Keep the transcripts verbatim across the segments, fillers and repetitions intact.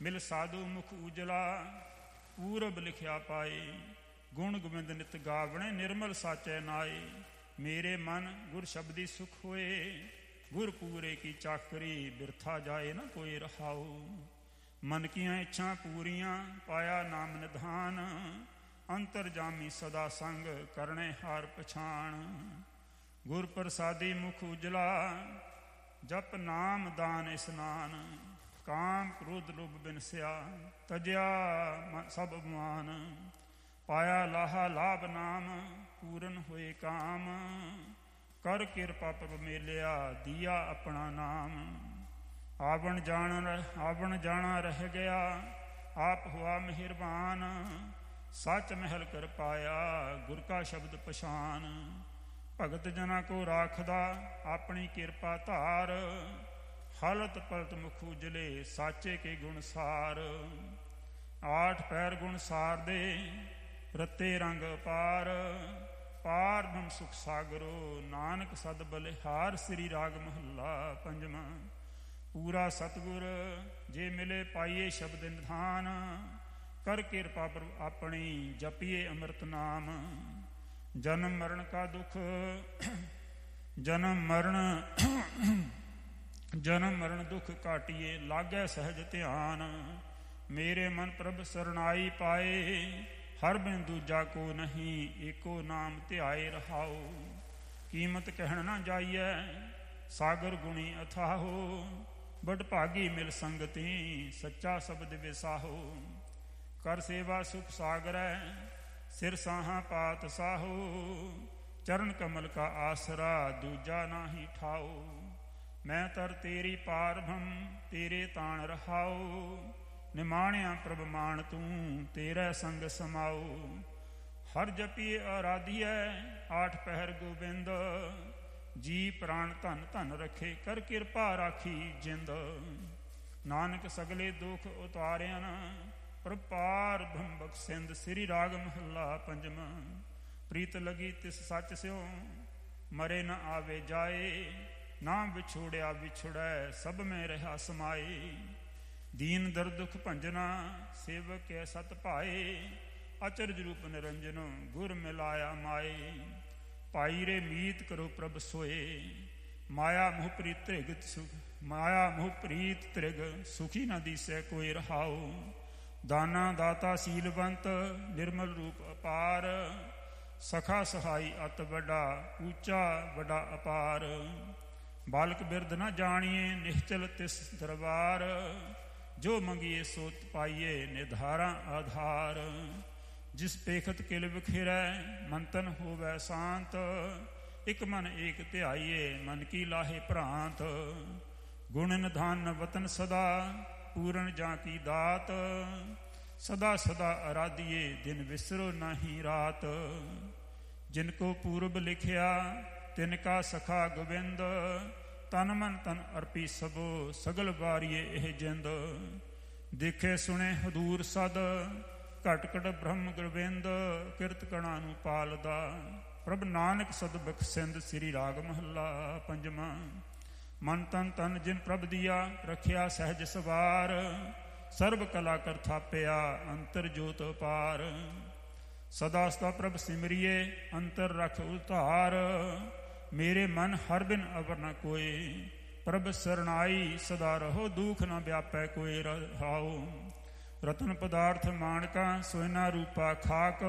ਮਿਲ ਸਾਧੂ ਮੁਖ ਉਜਲਾ, ਪੂਰਬ ਲਿਖਿਆ ਪਾਏ। ਗੁਣ ਗੋਬਿੰਦ ਨਿਤ ਗਾਵਣੇ, ਨਿਰਮਲ ਸਾਚੈ ਨਾਏ। ਮੇਰੇ ਮਨ ਗੁਰ ਸ਼ਬਦੀ ਸੁਖ ਹੋਏ, ਗੁਰ ਪੂਰੇ ਕੀ ਚਾਕਰੀ। ਬਿਰਥਾ ਜਾਏ ਨਾ ਕੋਈ ਰਹਾਉ, ਮਨ ਕੀਆਂ ਇੱਛਾ ਪੂਰੀਆਂ। ਪਾਇਆ ਨਾਮ ਨਿਧਾਨ, ਅੰਤਰ ਜਾਮੀ ਸਦਾ ਸੰਗ। ਕਰਨੇ ਹਾਰ ਪਛਾਣ, ਗੁਰ ਪ੍ਰਸਾਦੀ ਮੁਖ ਉਜਲਾ। ਜਪ ਨਾਮ ਦਾਨ ਇਸਨਾਨ, ਕਾਮ ਕ੍ਰੋਧ ਲੋਭ ਬਿਨਸਿਆ। ਤਜਿਆ ਸਭ ਅਭਿਮਾਨ, ਪਾਇਆ ਲਾਹਾ ਲਾਭ ਨਾਮ। ਪੂਰਨ ਹੋਏ ਕਾਮ, ਕਰ ਕਿਰਪਾ ਪ੍ਰਭ ਮੇਲਿਆ। ਦੀਆ ਆਪਣਾ ਨਾਮ, ਆਵਣ ਜਾਣ ਆਵਣ ਜਾਣਾ ਰਹਿ ਗਿਆ। ਆਪ ਹੁਆ ਮਿਹਰਬਾਨ, ਸੱਚ ਮਹਿਲ ਕਰ ਪਾਇਆ। ਗੁਰ ਕਾ ਸ਼ਬਦ ਪਛਾਨ, ਭਗਤ ਜਨਾਂ ਕੋ ਰਾਖਦਾ। ਆਪਣੀ ਕਿਰਪਾ ਧਾਰ, ਹਲਤ ਪਲਤ ਮੁਖ ਉਜਲੇ। ਸਾਚੇ ਕੇ ਗੁਣ ਸਾਰ, ਆਠ ਪੈਰ ਗੁਣ ਸਾਰ ਦੇ। ਰਤੇ ਰੰਗ ਅਪਾਰ, ਪਾਰ ਬ੍ਰਹਮ ਸੁਖ ਸਾਗਰੋ। ਨਾਨਕ ਸਦ ਬਲਿਹਾਰ, ਸ੍ਰੀ ਰਾਗ ਮਹੱਲਾ ਪੰਜਵਾਂ। ਪੂਰਾ ਸਤਿਗੁਰ ਜੇ ਮਿਲੇ, ਪਾਈਏ ਸ਼ਬਦ ਨਿਧਾਨ। ਕਰ ਕਿਰਪਾ ਪ੍ਰਭ ਆਪਣੀ, ਜਪੀਏ ਅੰਮ੍ਰਿਤ ਨਾਮ। ਜਨਮ ਮਰਨ ਕਾ ਦੁਖ, ਜਨਮ ਮਰਨ ਜਨਮ ਮਰਨ ਦੁਖ ਕਾਟੀਏ। ਲਾਗੈ ਸਹਿਜ ਧਿਆਨ, ਮੇਰੇ ਮਨ ਪ੍ਰਭ ਸਰਣਾਈ ਪਾਏ। ਹਰ ਬਿਨ ਦੂਜਾ ਕੋ ਨਹੀਂ, ਏਕੋ ਨਾਮ ਧਿਆਏ ਰਹਾਉ। ਕੀਮਤ ਕਹਿਣ ਨਾ ਜਾਈਐ, ਸਾਗਰ ਗੁਣੀ ਅਥਾਹੋ। ਬੜ ਭਾਗੀ ਮਿਲ ਸੰਗਤੀ, ਸੱਚਾ ਸ਼ਬਦ ਵਿਸਾਹੋ। ਕਰ ਸੇਵਾ ਸੁਖ ਸਾਗਰੈ, ਸਿਰ ਸਾਹਾਂ ਪਾਤ ਸਾਹੋ। ਚਰਨ ਕਮਲ ਕਾ ਆਸਰਾ, ਦੂਜਾ ਨਾਹੀ ਠਾਓ। ਮੈਂ ਤਰ ਤੇਰੀ ਪਾਰ ਬ੍ਰਹਮ, ਤੇਰੇ ਤਾਣ ਰਹਾਉ। ਨਿਮਾਣਿਆ ਪ੍ਰਭ ਮਾਣ ਤੂੰ, ਤੇਰੇ ਸੰਗ ਸਮਾਉ। ਹਰ ਜਪੀਏ ਆਰਾਧੀਐ, ਆਠ ਪਹਿਰ ਗੋਬਿੰਦ। ਜੀ ਪ੍ਰਾਣ ਧਨ ਧਨ ਰੱਖੇ, ਕਰ ਕਿਰਪਾ ਰਾਖੀ ਜਿੰਦ। ਨਾਨਕ ਸਗਲੇ ਦੁਖ ਉਤਾਰਿਆ, ਪ੍ਰਭ ਪਾਰ ਬ੍ਰਹਮ ਬਖਸ਼ਿੰਦ। ਸ੍ਰੀ ਰਾਗ ਮਹੱਲਾ ਪੰਜਵਾਂ। ਪ੍ਰੀਤ ਲਗੀ ਤਿਸ ਸੱਚ ਸਿਉ, ਮਰੇ ਨ ਆਵੇ ਜਾਏ। ਨਾ ਵਿਛੋੜਿਆ ਵਿਛੜੈ, ਸਭ ਮੈਂ ਰਿਹਾ ਸਮਾਏ। ਦੀਨ ਦਰ ਦੁਖ ਭੰਜਨਾ, ਸੇਵਕ ਕੈ ਸਤ ਭਾਏ। ਅਚਰਜ ਰੂਪ ਨਿਰੰਜਨ, ਗੁਰ ਮਿਲਾਇਆ ਮਾਏ। ਭਾਈ ਰੇ ਮੀਤ ਕਰੋ ਪ੍ਰਭ ਸੋਏ, ਮਾਇਆ ਮੋਹ ਪ੍ਰੀਤ ਤ੍ਰਿਗ ਸੁਖ। ਮਾਇਆ ਮੋਹ ਪ੍ਰੀਤ ਤ੍ਰਿਗ, ਸੁਖੀ ਨਾ ਦੀਸੈ ਕੋਈ ਰਹਾਉ। ਦਾਨਾ ਦਾਤਾ ਸੀਲਵੰਤ, ਨਿਰਮਲ ਰੂਪ ਅਪਾਰ। ਸਖਾ ਸਹਾਈ ਅਤ ਵੱਡਾ, ਉੱਚਾ ਵੱਡਾ ਅਪਾਰ। ਬਾਲਕ ਬਿਰਧ ਨਾ ਜਾਣੀਏ, ਨਿਸ਼ਚਲ ਤਿਸ ਦਰਬਾਰ। ਜੋ ਮੰਗੀਏ ਸੋ ਪਾਈਏ, ਨਿਧਾਰਾ ਆਧਾਰ। ਜਿਸ ਪੇਖਤ ਕਿਲ ਵਿਖੇਰੈ, ਮਨ ਤਨ ਹੋਵੈ ਸ਼ਾਂਤ। ਇਕ ਮਨ ਏਕ ਧਿਆਈਏ, ਮਨ ਕੀ ਲਾਹੇ ਭ੍ਰਾਂਤ। ਗੁਣ ਨਿਧਾਨ ਵਤਨ ਸਦਾ, ਪੂਰਨ ਜਾਂ ਕੀ ਦਾਤ। ਸਦਾ ਸਦਾ ਅਰਾਧੀਏ, ਦਿਨ ਵਿਸਰੋ ਨਾਹੀ ਰਾਤ। ਜਿਨ ਕੋ ਪੂਰਬ ਲਿਖਿਆ, ਤਿਨ ਕਾ ਸਖਾ ਗੋਬਿੰਦ। ਤਨ ਮਨ ਤਨ ਅਰਪੀ ਸਭੋ, ਸਗਲ ਵਾਰੀਏ ਇਹ ਜਿੰਦ। ਦੇਖੇ ਸੁਣੇ ਹਦੂਰ ਸਦ, ਘਟ ਘਟ ਬ੍ਰਹਮ ਗੋਬਿੰਦ। ਕਿਰਤ ਕਣਾ ਨੂੰ ਪਾਲਦਾ, ਪ੍ਰਭ ਨਾਨਕ ਸਦ ਬਖਸ਼ਿੰਦ। ਸ੍ਰੀ ਰਾਗ ਮਹੱਲਾ ਪੰਜਵਾਂ। ਮਨ ਤਨ ਤਨ ਜਿਨ ਪ੍ਰਭ ਦੀਆ, ਰੱਖਿਆ ਸਹਿਜ ਸਵਾਰ। ਸਰਬ ਕਲਾ ਕਰ ਥਾਪਿਆ, ਅੰਤਰ ਜੋਤ ਅਪਾਰ। ਸਦਾ ਸਦਾ ਪ੍ਰਭ ਸਿਮਰੀਏ, ਅੰਤਰ ਰਖ ਉਧਾਰ। ਮੇਰੇ ਮਨ ਹਰ ਬਿਨ ਅਵਰ ਨ ਕੋਏ, ਪ੍ਰਭ ਸਰਣਾਈ ਸਦਾ ਰਹੋ। ਦੁਖ ਨ ਵਿਆਪੈ ਕੋਈ ਰਹਾਉ। ਰਤਨ ਪਦਾਰਥ ਮਾਣਕਾ, ਸੋਇਨਾ ਰੂਪਾ ਖਾਕ।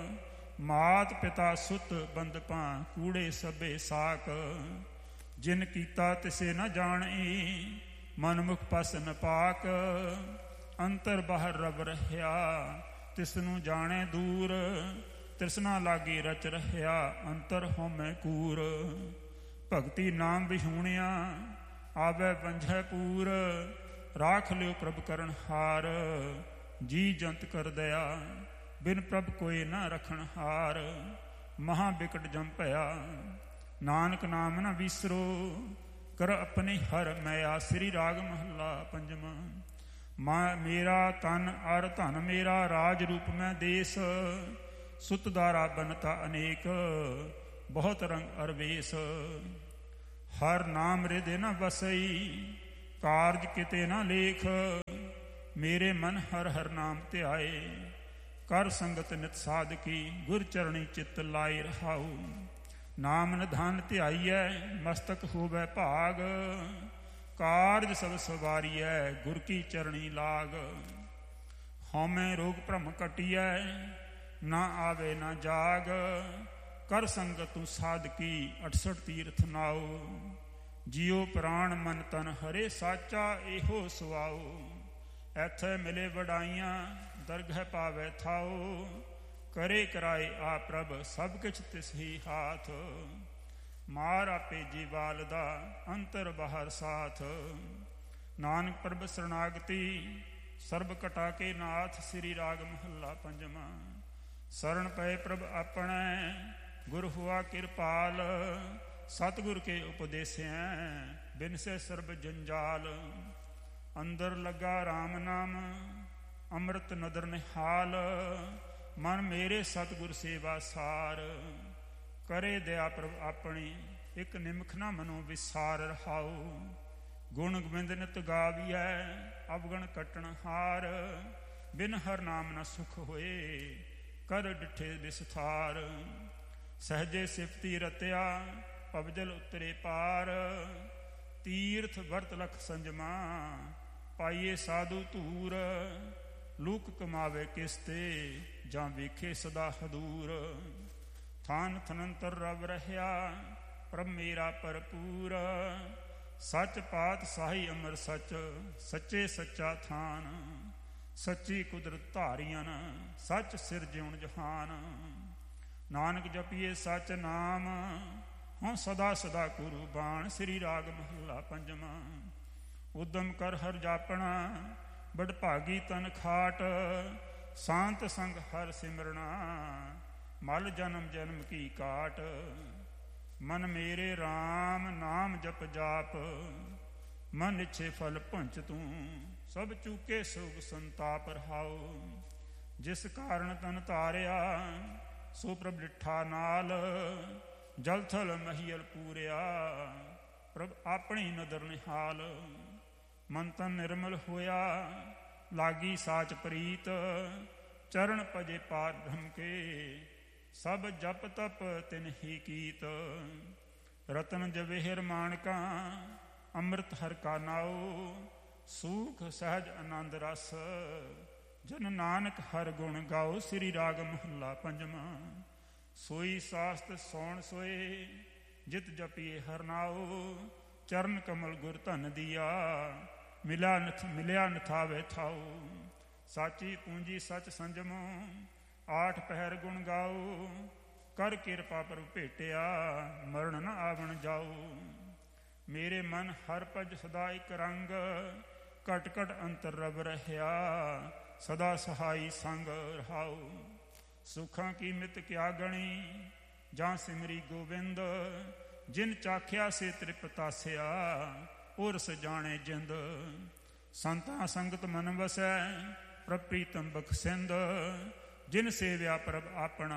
ਮਾਤ ਪਿਤਾ ਸੁਤ ਬੰਦਪਾਂ, ਕੂੜੇ ਸਭੇ ਸਾਕ। ਜਿਨ ਕੀਤਾ ਤਿਸੇ ਨ ਜਾਣੀ, ਮਨ ਮੁਖ ਪਸ ਨ ਪਾਕ। ਅੰਤਰ ਬਾਹਰ ਰਬ ਰਹਿਆ, ਤਿਸ ਨੂੰ ਜਾਣੇ ਦੂਰ। ਤ੍ਰਿਸ਼ਨਾ ਲਾਗੀ ਰਚ ਰਹਿਆ, ਅੰਤਰ ਹੋਮੈ ਕੂਰ। ਭਗਤੀ ਨਾਮ ਵਿਹੂਣਿਆ, ਆਵੈ ਪੰਝੈ ਪੂਰ। ਰਾਖ ਲਿਓ ਪ੍ਰਭ ਕਰਨ ਹਾਰ, ਜੀ ਜੰਤ ਕਰ ਦਇਆ। ਬਿਨ ਪ੍ਰਭ ਕੋਈ ਨਾ ਰਖਣ ਹਾਰ, ਮਹਾ ਬਿਕਟ ਜਮ ਭਇਆ। ਨਾਨਕ ਨਾਮ ਨਾ ਵਿਸਰੋ, ਕਰ ਆਪਣੇ ਹਰ ਮੈਆ। ਸ੍ਰੀ ਰਾਗ ਮਹੱਲਾ ਪੰਜਵਾਂ। ਮਾ ਮੇਰਾ ਤਨ ਅਰ ਧਨ ਮੇਰਾ, ਰਾਜ ਰੂਪ ਮੈਂ ਦੇਸ। ਸੁਤ ਦਾਰਾ ਬਨਤਾ ਅਨੇਕ, ਬਹੁਤ ਰੰਗ ਅਰਵੇਸ। ਹਰ ਨਾਮ ਰਿਦੇ ਨ ਵਸਈ, ਕਾਰਜ ਕਿਤੇ ਨਾ ਲੇਖ। ਮੇਰੇ ਮਨ ਹਰ ਹਰ ਨਾਮ ਧਿਆਏ। ਕਰ ਸੰਗਤ ਨਿਤ ਸਾਧਕੀ, ਗੁਰ ਚਰਣੀ ਚਿੱਤ ਲਾਈ ਰਹਾਉ। ਨਾਮ ਨਿਧਾਨ ਧਿਆਈਐ, ਮਸਤਕ ਹੋਵੈ ਭਾਗ। ਕਾਰਜ ਸਭ ਸਵਾਰੀਐ, ਗੁਰ ਕੀ ਚਰਣੀ ਲਾਗ। ਹਉਮੈ ਰੋਗ ਭ੍ਰਮ ਕਟੀਐ, ਨਾ ਆਵੇ ਨਾ ਜਾਗ। ਕਰ ਸੰਗਤ ਤੂੰ ਸਾਧਕੀ, ਅਠਸਠ ਤੀਰਥ ਨਾਉ। ਜਿਉ ਪ੍ਰਾਣ ਮਨ ਤਨ ਹਰੇ, ਸਾਚਾ ਇਹੋ ਸੁਆਉ। ਐਥੇ ਮਿਲੇ ਵਡਾਈਆਂ, ਦਰਗਹਿ ਪਾਵੈ ਥਾਉ। ਕਰੇ ਕਰਾਏ ਆ ਪ੍ਰਭ, ਸਭ ਕਿਛ ਤਿਸ ਹੀ ਹਾਥ। ਮਾਰ ਆਪੇ ਜੀਵਾਲ ਦਾ, ਅੰਤਰ ਬਾਹਰ ਸਾਥ। ਨਾਨਕ ਪ੍ਰਭ ਸਰਣਾਗਤੀ, ਸਰਬ ਕਟਾ ਕੇ ਨਾਥ। ਸ੍ਰੀ ਰਾਗ ਮਹੱਲਾ ਪੰਜਵਾਂ। ਸਰਣ ਪਏ ਪ੍ਰਭ ਆਪਣੇ, ਗੁਰ ਹੁਆ ਕਿਰਪਾਲ। ਸਤਿਗੁਰ ਕੇ ਉਪਦੇਸਿਆ, ਬਿਨਸੇ ਸਰਬ ਜੰਜਾਲ। ਅੰਦਰ ਲੱਗਾ ਰਾਮ ਨਾਮ, ਅੰਮ੍ਰਿਤ ਨਦਰ ਨਿਹਾਲ। ਮਨ ਮੇਰੇ ਸਤਿਗੁਰ ਸੇਵਾ ਸਾਰ। ਕਰੇ ਦਇਆ ਪ੍ਰਭ ਆਪਣੀ, ਇੱਕ ਨਿਮਖ ਨਾ ਮਨੋ ਵਿਸਾਰ ਰਹਾਉ। ਗੁਣ ਗੋਬਿੰਦ ਨਿਤ ਗਾਵੀਐ, ਅਵਗਣ ਕੱਟਣ ਹਾਰ। ਬਿਨ ਹਰ ਨਾਮ ਨ ਸੁਖ ਹੋਏ, ਕਰ ਡਿਠੇ ਵਿਸਥਾਰ। ਸਹਜੇ ਸਿਫਤੀ ਰਤਿਆ, ਪਵਜਲ ਉਤਰੇ ਪਾਰ। ਤੀਰਥ ਵਰਤ ਲਖ ਸੰਜਮਾ, ਪਾਈਏ ਸਾਧੂ ਧੂਰ। ਲੂਕ ਕਮਾਵੇ ਕਿਸਤੇ, ਜਾਂ ਵੇਖੇ ਸਦਾ ਹਦੂਰ। ਥਾਨ ਥਨੰਤਰ ਰਵ ਰਹਿਆ, ਪ੍ਰਭ ਮੇਰਾ ਭਰਪੂਰ। ਸੱਚ ਪਾਤ ਸਾਹੀ ਅਮਰ ਸੱਚ, ਸੱਚੇ ਸੱਚਾ ਥਾਨ। ਸੱਚੀ ਕੁਦਰਤ ਧਾਰੀਆਂ, ਸੱਚ ਸਿਰਜਿਉਣ ਜਹਾਨ। ਨਾਨਕ ਜਪੀਏ ਸੱਚ ਨਾਮ, ਹੋਂ ਸਦਾ ਸਦਾ ਕੁਰਬਾਨ। ਸ੍ਰੀ ਰਾਗ ਮਹੱਲਾ ਪੰਜਵਾਂ। ਉਦਮ ਕਰ ਹਰ ਜਾਪਣਾ, ਬਡਭਾਗੀ ਤਨ ਖਾਟ। ਸ਼ਾਂਤ ਸੰਗ ਹਰ ਸਿਮਰਨਾ, ਮਲ ਜਨਮ ਜਨਮ ਕੀ ਕਾਟ। ਮਨ ਮੇਰੇ ਰਾਮ ਨਾਮ ਜਪ ਜਾਪ, ਮਨ ਇੱਛੇ ਫਲ ਭੁੰਚ ਤੂੰ। ਸਭ ਚੂਕੇ ਸੁਗ ਸੰਤਾਪ ਰਹਾਉ। ਜਿਸ ਕਾਰਨ ਤਨ ਤਾਰਿਆ, ਸੋ ਪ੍ਰਭ ਡਿਠਾ ਨਾਲ। ਜਲ ਥਲ ਮਹੀਲ ਪੂਰਿਆ, ਪ੍ਰਭ ਆਪਣੀ ਨਦਰ ਨਿਹਾਲ। ਮਨ ਤਨ ਨਿਰਮਲ ਹੋਇਆ, ਲਾਗੀ ਸਾਚ ਪ੍ਰੀਤ। ਚਰਨ ਭਜੇ ਪਾਰ ਬ੍ਰਹਮ ਕੇ, ਸਭ ਜਪ ਤਪ ਤਿਨ ਹੀ ਕੀਤ। ਰਤਨ ਜਵੇਹਰ ਮਾਣਕਾ, ਅੰਮ੍ਰਿਤ ਹਰ ਕਾ ਨਾਉ। ਸੂਖ ਸਹਿਜ ਆਨੰਦ ਰਸ, ਜਨ ਨਾਨਕ ਹਰ ਗੁਣ ਗਾਓ। ਸ੍ਰੀ ਰਾਗ ਮਹੱਲਾ ਪੰਜਵਾਂ। ਸੋਈ ਸਾਸਤ ਸੋਣ ਸੋਏ, ਜਿਤ ਜਪੀਏ ਹਰ ਨਾਉ। ਚਰਨ ਕਮਲ ਗੁਰ ਧਨ ਦੀਆ, ਮਿਲਿਆ ਨਥ ਮਿਲਿਆ ਨਥਾਵੇ ਥਾਉ। ਸਾਚੀ ਪੂੰਜੀ ਸਚ ਸੰਜਮੋ, ਆਠ ਪਹਿਰ ਗੁਣ ਗਾਓ। ਕਰ ਕਿਰਪਾ ਪ੍ਰਭ ਭੇਟਿਆ, ਮਰਨ ਨ ਆਵਣ ਜਾਓ। ਮੇਰੇ ਮਨ ਹਰ ਭਜ ਸਦਾ ਇੱਕ ਰੰਗ, ਘਟ ਘਟ ਅੰਤਰ ਰਵ ਰਹਿਆ। ਸਦਾ ਸਹਾਈ ਸੰਗ ਰਹਾਉ। ਸੁਖਾਂ ਕੀ ਮਿਤ ਕਿਆ ਗਣੀ, ਜਾਂ ਸਿਮਰੀ ਗੋਬਿੰਦ। ਜਿਨ ਚਾਖਿਆ ਸੇ ਤ੍ਰਿਪਤਾਸਿਆ, ਉਰਸ ਜਾਣੇ ਜਿੰਦ। ਸੰਤਾਂ ਸੰਗਤ ਮਨ ਵਸੈ, ਪ੍ਰਭ ਪ੍ਰੀਤਮ ਬਖਸ਼ਿੰਦ। ਜਿਨ ਸੇਵਿਆ ਪ੍ਰਭ ਆਪਣਾ,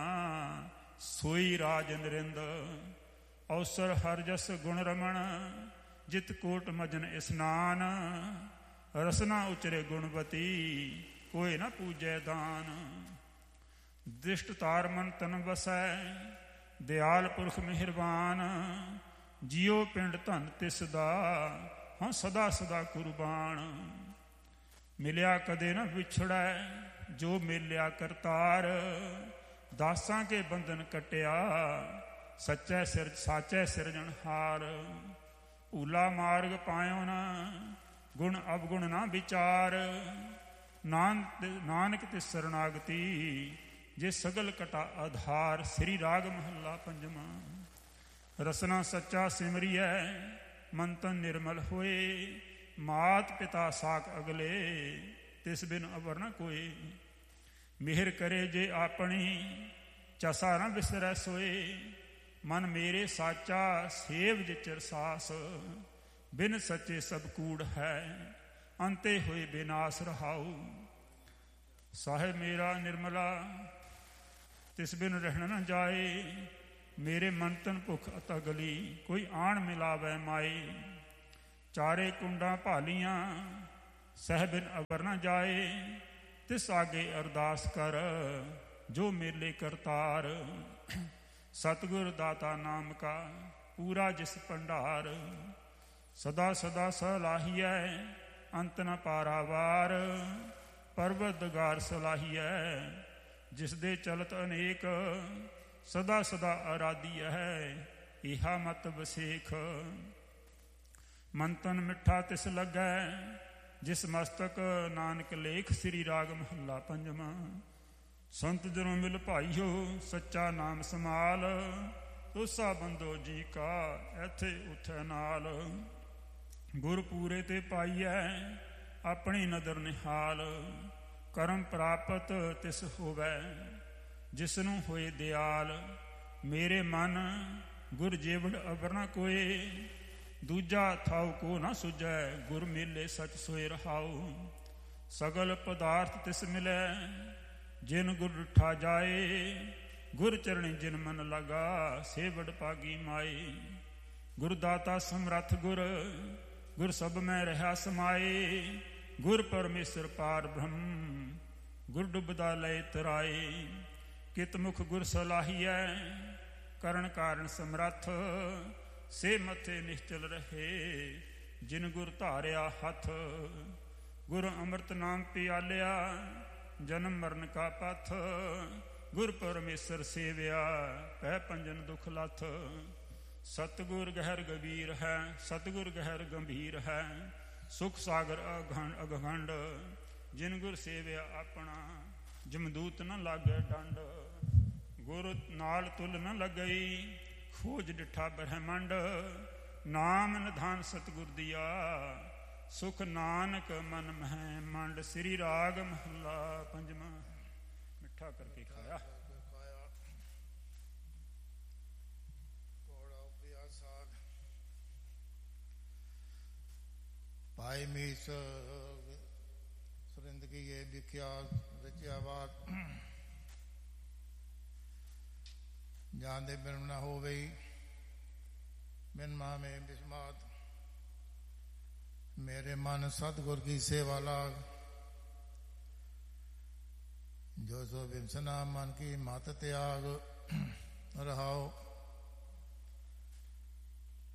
ਸੋਈ ਰਾਜ ਨਰਿੰਦ। ਅਵਸਰ ਹਰ ਜਸ ਗੁਣ ਰਮਣ, ਜਿਤ ਕੋਟ ਮਜਨ ਇਸਨਾਨ। ਰਸਨਾ ਉਚਰੇ ਗੁਣਵਤੀ, ਕੋਈ ਨਾ ਪੂਜੈ ਦਾਨ। ਦ੍ਰਿਸ਼ਟ ਤਾਰ ਮਨ ਤਨ ਵਸੈ, ਦਿਆਲ ਪੁਰਖ ਮਿਹਰਬਾਨ। ਜਿਉ ਪਿੰਡ ਧਨ ਤਿਸ ਦਾ, ਹਾਂ ਸਦਾ ਸਦਾ ਕੁਰਬਾਨ। ਮਿਲਿਆ ਕਦੇ ਨਾ ਵਿਛੜੈ, ਜੋ ਮਿਲਿਆ ਕਰਤਾਰ। ਦਾਸਾਂ ਕੇ ਬੰਧਨ ਕਟਿਆ, ਸੱਚੈ ਸਿਰ ਸਾਚੈ ਸਿਰਜਣਹਾਰ। ਭੂਲਾ ਮਾਰਗ ਪਾਇਓ ਨਾ, ਗੁਣ ਅਵਗੁਣ ਨਾ ਵਿਚਾਰ। ਨਾਨਕ ਨਾਨਕ ਤੇ ਸਰਣਾਗਤੀ, ਜੇ ਸਗਲ ਕਟਾ ਆਧਾਰ। ਸ੍ਰੀ ਰਾਗ ਮਹੱਲਾ ਪੰਜਵਾਂ। ਰਸਨਾ ਸੱਚਾ ਸਿਮਰੀਐ, ਮਨ ਤਨ ਨਿਰਮਲ ਹੋਏ। ਮਾਤ ਪਿਤਾ ਸਾਕ ਅਗਲੇ, ਤਿਸ ਬਿਨ ਅਵਰ ਨ ਕੋਏ। ਮਿਹਰ ਕਰੇ ਜੇ ਆਪਣੀ, ਚਸਾ ਨਾ ਵਿਸਰੈ ਸੋਏ। ਮਨ ਮੇਰੇ ਸਾਚਾ, ਸੇਵ ਜਿਚਰ ਸਾਸ। ਬਿਨ ਸੱਚੇ ਸਭ ਕੂੜ ਹੈ, ਅੰਤੇ ਹੋਏ ਬਿਨਾਸ ਰਹਾਉ। ਸਾਹਿਬ ਮੇਰਾ ਨਿਰਮਲਾ, ਤਿਸ ਬਿਨ ਰਹਿਣ ਨ ਜਾਏ। ਮੇਰੇ ਮਨ ਤਨ ਭੁੱਖ ਅਤਗਲੀ, ਕੋਈ ਆਣ ਮਿਲਾਵੈ ਮਾਏ। ਚਾਰੇ ਕੁੰਡਾਂ ਭਾਲੀਆਂ, ਸਹਿਬਿਨ ਅਵਰ ਨ ਜਾਏ। ਤਿਸ ਆਗੇ ਅਰਦਾਸ ਕਰ ਜੋ ਮੇਲੇ ਕਰਤਾਰ। ਸਤਿਗੁਰ ਦਾਤਾ ਨਾਮ ਕਾ ਪੂਰਾ ਜਿਸ ਭੰਡਾਰ। ਸਦਾ ਸਦਾ ਸਲਾਹੀਐ ਅੰਤ ਨ ਪਾਰਾਵਾਰ। ਪਰਵਤਗਾਰ ਸਲਾਹੀਐ ਜਿਸ ਦੇ ਚਲਤ ਅਨੇਕ। ਸਦਾ ਸਦਾ ਅਰਾਧੀਐ ਇਹਾ ਮਤ ਵਸੇਖ। ਮੰਤਨ ਮਿੱਠਾ ਤਿਸ ਲੱਗੈ ਜਿਸ ਮਸਤਕ ਨਾਨਕ ਲੇਖ। ਸ੍ਰੀ ਰਾਗ ਮਹੱਲਾ ਪੰਜਵਾਂ। ਸੰਤ ਜਨੋਂ ਮਿਲ ਭਾਈਓ ਸੱਚਾ ਨਾਮ ਸਮਾਲ। ਤੋਸਾ ਬੰਦੋ ਜੀ ਕਾ ਐਥੇ ਉਥੈ ਨਾਲ। ਗੁਰ ਪੂਰੇ ਤੇ ਪਾਈਐ ਆਪਣੀ ਨਦਰ ਨਿਹਾਲ। ਕਰਮ ਪ੍ਰਾਪਤ ਤਿਸ ਹੋਵੈ ਜਿਸ ਨੂੰ ਹੋਏ ਦਿਆਲ। ਮੇਰੇ ਮਨ ਗੁਰ ਜੀਵੜ ਅਵਰ ਨ ਕੋਏ। ਦੂਜਾ ਥਾਉ ਕੋ ਨ ਸੁਝੈ ਗੁਰ ਮੇਲੇ ਸਚ ਸੋਇ ਰਹਾਉ। ਸਗਲ ਪਦਾਰਥ ਤਿਸ ਮਿਲੈ ਜਿਨ ਗੁਰ ਡਿਠਾ ਜਾਏ। ਗੁਰ ਚਰਣੀ ਜਿਨ ਮਨ ਲਗਾ ਸੇਵੜ ਪਾਗੀ ਮਾਏ। ਗੁਰ ਦਾਤਾ ਸਮਰੱਥ ਗੁਰ ਗੁਰ ਸਭ ਮੈਂ ਰਹਾ ਸਮਾਏ। ਗੁਰ ਪਰਮੇਸ਼ਰ ਪਾਰ ਬ੍ਰਹਮ ਗੁਰ ਡੁੱਬਦਾ ਲਏ ਤਰਾਏ। ਕਿਤ ਮੁਖ ਗੁਰ ਸਲਾਹੀਐ ਕਰਨ ਕਾਰਨ ਸਮਰੱਥ। ਸੇ ਮੱਥੇ ਨਿਸ਼ਚਲ ਰਹੇ ਜਿਨ ਗੁਰ ਧਾਰਿਆ ਹੱਥ। ਗੁਰ ਅੰਮ੍ਰਿਤ ਨਾਮ ਪਿਆਲਿਆ ਜਨਮ ਮਰਨ ਕਾ ਪਥ। ਗੁਰ ਪਰਮੇਸ਼ਰ ਸੇਵਿਆ ਪੈ ਪੰਜਨ ਦੁਖ ਲੱਥ। ਸਤਿਗੁਰ ਗਹਿਰ ਗੰਭੀਰ ਹੈ ਸਤਿਗੁਰ ਗਹਿਰ ਗੰਭੀਰ ਹੈ। ਸੁਖ ਸਾਗਰ ਅਗੰਡ ਅਗੰਡ ਜਿਨ ਗੁਰ ਸੇਵਿਆ ਆਪਣਾ। ਜਮਦੂਤ ਨ ਲਾਗੇ ਡੰਡ ਗੁਰ ਨਾਲ ਤੁਲ ਨ ਲੱਗਈ। ਖੋਜ ਡਿਠਾ ਬ੍ਰਹਮੰਡ ਨਾਮ ਨਿਧਾਨ ਸਤਿਗੁਰ ਦੀਆ। ਸੁਖ ਨਾਨਕ ਮਨ ਮਹਿ ਮੰਡ। ਸ੍ਰੀ ਰਾਗ ਮਹੱਲਾ ਪੰਜਵਾਂ। ਮਿੱਠਾ ਕਰਕੇ ਖਾਇਆ ਭਾਈ ਮੀਸ ਸੁਰਿੰਦ ਕੀ ਇਹ ਵਿਖਿਆ ਰਚਿਆ ਬਾਤ। ਜਾਣਦੇ ਬਿਨ ਨਾ ਹੋ ਗਈ ਬਿਨ ਮਾਂ ਮੇ ਬਿਸਮਾਤ। मेरे मन सतगुर की सेवा लाग। जो सो बिमसना मन की मत त्याग। रहाओ